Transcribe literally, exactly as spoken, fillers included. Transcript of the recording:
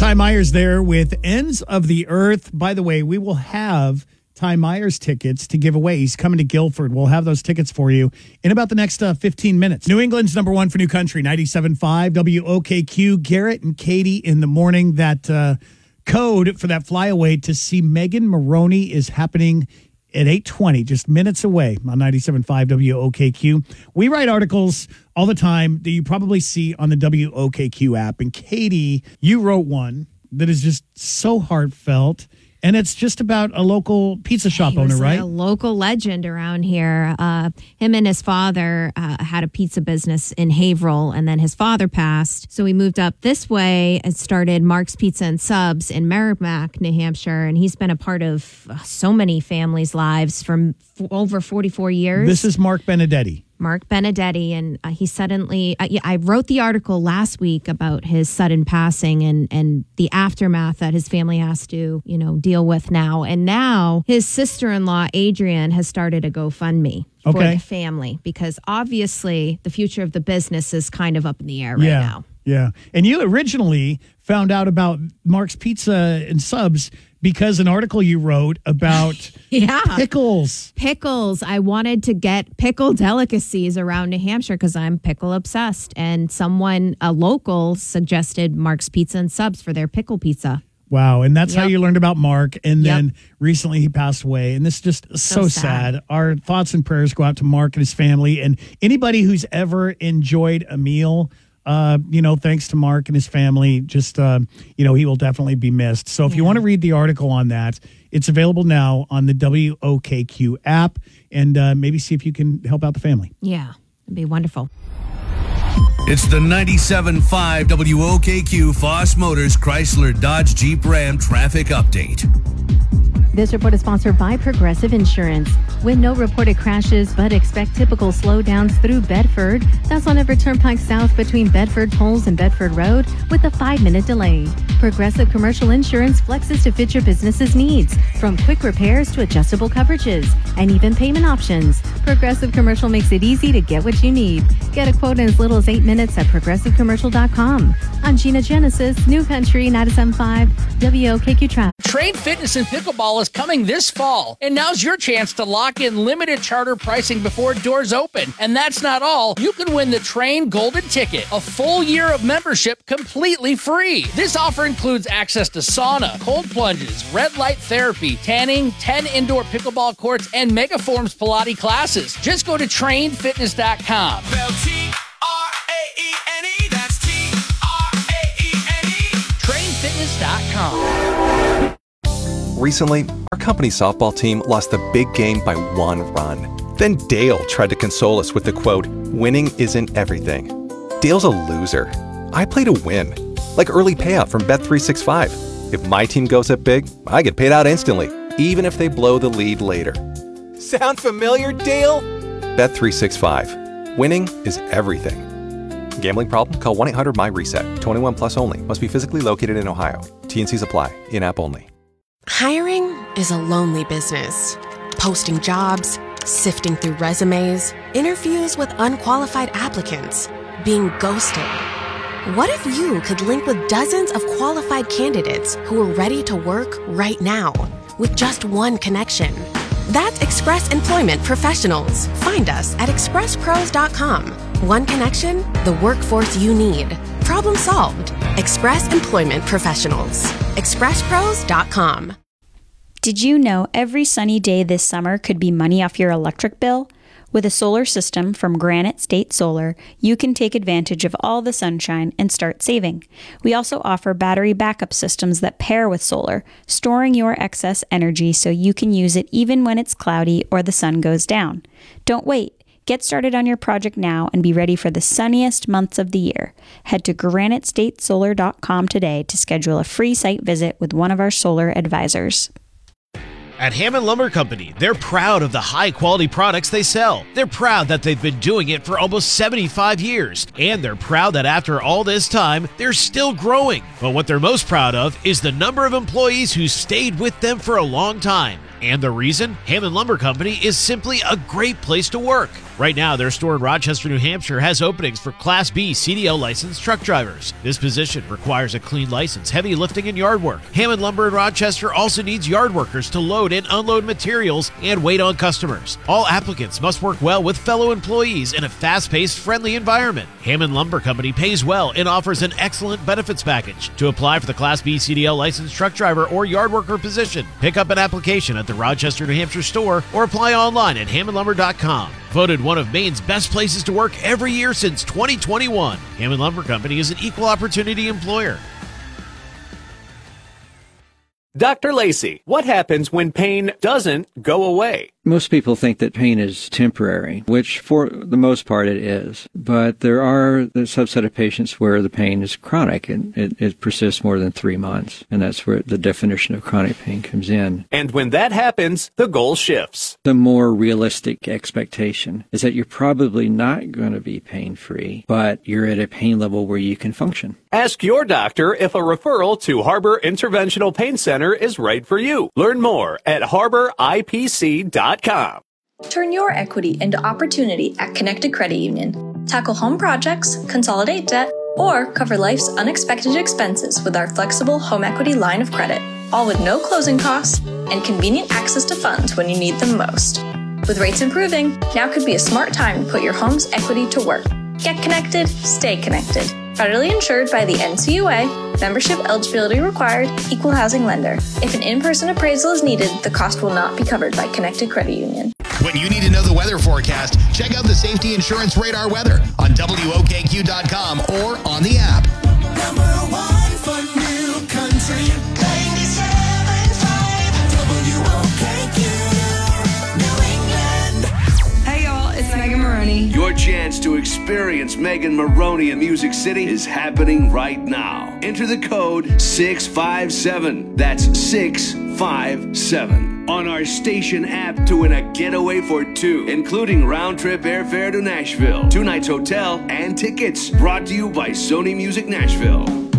Ty Myers there with Ends of the Earth. By the way, we will have Ty Myers tickets to give away. He's coming to Guilford. We'll have those tickets for you in about the next uh, fifteen minutes. New England's number one for New Country, ninety-seven point five W O K Q. Garrett and Katie in the morning. That uh, code for that flyaway to see Megan Maroney is happening at eight twenty, just minutes away on ninety-seven point five W O K Q. We write articles all the time that you probably see on the W O K Q app. And Katie, you wrote one that is just so heartfelt. And it's just about a local pizza shop he owner, was right? A local legend around here. Uh, him and his father uh, had a pizza business in Haverhill, and then his father passed. So he moved up this way and started Mark's Pizza and Subs in Merrimack, New Hampshire. And he's been a part of uh, so many families' lives for f- over forty-four years. This is Mark Benedetti. Mark Benedetti, and uh, he suddenly, uh, yeah, I wrote the article last week about his sudden passing and, and the aftermath that his family has to, you know, deal with now. And now his sister-in-law, Adrian, has started a GoFundMe for Okay. the family because obviously the future of the business is kind of up in the air right yeah, now. Yeah. And you originally found out about Mark's Pizza and Subs because an article you wrote about Yeah. pickles. Pickles. I wanted to get pickle delicacies around New Hampshire because I'm pickle obsessed. And someone, a local, suggested Mark's Pizza and Subs for their pickle pizza. Wow. And that's how Yep. you learned about Mark. And Yep. then recently he passed away. And this is just so, So sad. sad. Our thoughts and prayers go out to Mark and his family and anybody who's ever enjoyed a meal. Uh, you know, thanks to Mark and his family, just, uh, you know, he will definitely be missed. So if you Yeah. want to read the article on that, it's available now on the W O K Q app and uh, maybe see if you can help out the family. Yeah, it'd be wonderful. It's the ninety-seven point five W O K Q Foss Motors Chrysler Dodge Jeep Ram traffic update. This report is sponsored by Progressive Insurance. With no reported crashes, but expect typical slowdowns through Bedford. That's on Everett Turnpike South between Bedford Tolls and Bedford Road with a five-minute delay. Progressive Commercial Insurance flexes to fit your business's needs, from quick repairs to adjustable coverages and even payment options. Progressive Commercial makes it easy to get what you need. Get a quote in as little as eight minutes at progressive commercial dot com. I'm Gina Genesis, New Country ninety-seven point five W O K Q Traffic. Trade Fitness and Pickleball is coming this fall, and now's your chance to lock in limited charter pricing before doors open. And that's not all. You can win the Train Golden Ticket, a full year of membership completely free. This offer includes access to sauna, cold plunges, red light therapy, tanning, ten indoor pickleball courts, and Megaforms Pilates classes. Just go to train fitness dot com. T R A E N E, that's T R A E N E. train fitness dot com. Recently, our company softball team lost the big game by one run. Then Dale tried to console us with the quote, "Winning isn't everything." Dale's a loser. I play to win. Like early payout from Bet three sixty-five. If my team goes up big, I get paid out instantly, even if they blow the lead later. Sound familiar, Dale? Bet three sixty-five. Winning is everything. Gambling problem? Call one eight hundred M Y reset. twenty-one plus only. Must be physically located in Ohio. T N Cs apply. In-app only. Hiring is a lonely business. Posting jobs, sifting through resumes, interviews with unqualified applicants, being ghosted. What if you could link with dozens of qualified candidates who are ready to work right now with just one connection? That's Express Employment Professionals. Find us at express pros dot com. One connection, the workforce you need. Problem solved. Express Employment Professionals. express pros dot com. Did you know every sunny day this summer could be money off your electric bill? With a solar system from Granite State Solar, you can take advantage of all the sunshine and start saving. We also offer battery backup systems that pair with solar, storing your excess energy so you can use it even when it's cloudy or the sun goes down. Don't wait. Get started on your project now and be ready for the sunniest months of the year. Head to granite state solar dot com today to schedule a free site visit with one of our solar advisors. At Hammond Lumber Company, they're proud of the high-quality products they sell. They're proud that they've been doing it for almost seventy-five years. And they're proud that after all this time, they're still growing. But what they're most proud of is the number of employees who stayed with them for a long time. And the reason? Hammond Lumber Company is simply a great place to work. Right now, their store in Rochester, New Hampshire has openings for Class B C D L licensed truck drivers. This position requires a clean license, heavy lifting, and yard work. Hammond Lumber in Rochester also needs yard workers to load and unload materials and wait on customers. All applicants must work well with fellow employees in a fast-paced, friendly environment. Hammond Lumber Company pays well and offers an excellent benefits package. To apply for the Class B C D L licensed truck driver or yard worker position, pick up an application at the Rochester, New Hampshire store or apply online at hammond lumber dot com. Voted one of Maine's best places to work every year since twenty twenty-one. Hammond Lumber Company is an equal opportunity employer. Doctor Lacey, what happens when pain doesn't go away? Most people think that pain is temporary, which for the most part it is. But there are a subset of patients where the pain is chronic and it, it persists more than three months. And that's where the definition of chronic pain comes in. And when that happens, the goal shifts. The more realistic expectation is that you're probably not going to be pain-free, but you're at a pain level where you can function. Ask your doctor if a referral to Harbor Interventional Pain Center is right for you. Learn more at harbor I P C dot com. Turn your equity into opportunity at Connected Credit Union. Tackle home projects, consolidate debt, or cover life's unexpected expenses with our flexible home equity line of credit, all with no closing costs and convenient access to funds when you need them most. With rates improving, now could be a smart time to put your home's equity to work. Get connected, stay connected. Federally insured by the N C U A, membership eligibility required, equal housing lender. If an in-person appraisal is needed, the cost will not be covered by Connected Credit Union. When you need to know the weather forecast, check out the Safety Insurance Radar weather on W O K Q dot com or on the app. Number one for new country, ninety-seven point five W O K Q, New England. Hey y'all, it's Megan Maroney. Your chance to experience Megan Maroney in Music City is happening right now. Enter the code six five seven. That's six five seven. On our station app to win a getaway for two, including round-trip airfare to Nashville, two nights hotel, and tickets. Brought to you by Sony Music Nashville.